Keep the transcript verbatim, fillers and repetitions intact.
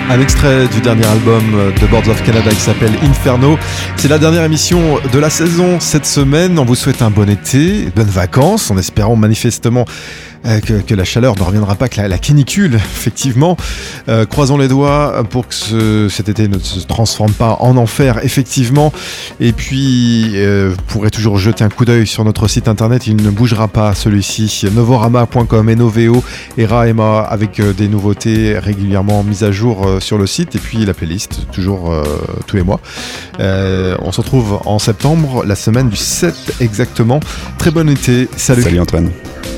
Un extrait du dernier album de Boards of Canada qui s'appelle Inferno. C'est la dernière émission de la saison cette semaine. On vous souhaite un bon été, bonnes vacances, en espérant manifestement euh, que, que la chaleur ne reviendra pas, que la, la canicule, effectivement. Euh, croisons les doigts pour que ce, cet été ne se transforme pas en enfer, effectivement. Et puis, euh, vous pourrez toujours jeter un coup d'œil sur notre site internet. Il ne bougera pas, celui-ci, novorama point com, N O V O et R A M A, avec euh, des nouveautés régulièrement mises à jour euh, sur le site. Et puis la playlist, toujours euh, tous les mois. Euh, on se retrouve en septembre, la semaine du sept exactement. Très bon été. Salut. Salut Antoine.